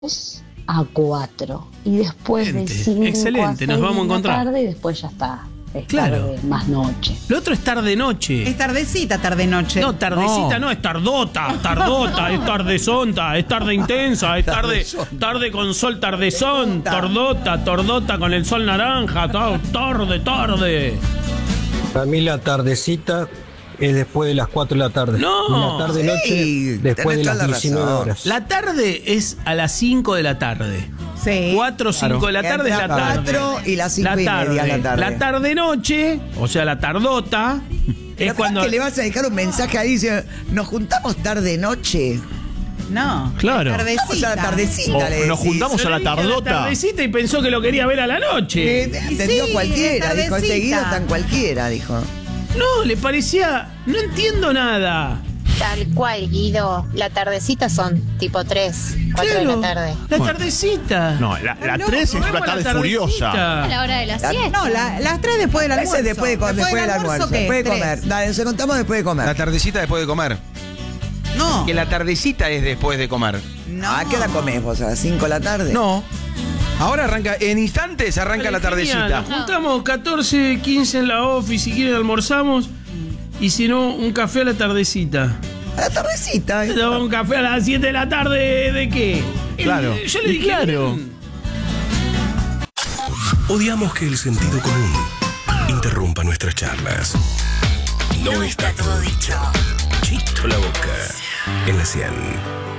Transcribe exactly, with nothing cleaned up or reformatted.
a cuatro y después de cinco excelente, nos vamos a encontrar. Tarde y después ya está. Es Claro. tarde más noche. Lo otro es tarde-noche. Es tardecita, tarde-noche. No, tardecita no, es tardota, tardota, es tardezonta, es tarde intensa, es tarde, tarde con sol tardezón, tordota, tordota con el sol naranja, to- tarde, tarde. Para mí la tardecita es después de las cuatro de la tarde. No. Y la tarde-noche Sí, después de tenés las toda la diecinueve razón. horas. La tarde es a las cinco de la tarde. Sí. cuatro o cinco de la tarde es la Entre tarde. cuatro y las cinco y media la tarde. La tarde-noche, o sea, la tardota, es ¿Es cuando... que le vas a dejar un mensaje ahí? Dice, nos juntamos tarde-noche. No. Claro. Tardecita. Vamos a la tardecita. O le nos decís. juntamos a Yo la le dije tardota. tardecita y pensó que lo quería ver a la noche. Eh, te entendió sí, cualquiera, es dijo, este tardecita. Guido tan cualquiera, dijo. No, le parecía... No entiendo nada. Tal cual, Guido. La tardecita son tipo tres, cuatro de la tarde. La tardecita. No, la, la No, tres es vamos una a la tarde tardecita. furiosa. A la hora de la La- siesta. No, la- las tres después del almuerzo. Ese después, de, co- después, del almuerzo. ¿qué? Después de Tres. comer. Dale, se contamos después de comer. La tardecita después de comer. No. Que la tardecita es después de comer. No. ¿A qué hora comés vos? ¿A las cinco de la tarde? No. Ahora arranca, en instantes arranca la Genial, tardecita. nos juntamos catorce, quince en la office, si quieren almorzamos. Y si no, un café a la tardecita. A la tardecita. ¿eh? No, un café a las siete de la tarde, ¿de qué? Claro. Eh, Yo le Y dije, claro. bien. Odiamos que el sentido común interrumpa nuestras charlas. No está todo dicho. Chito la boca en la cien.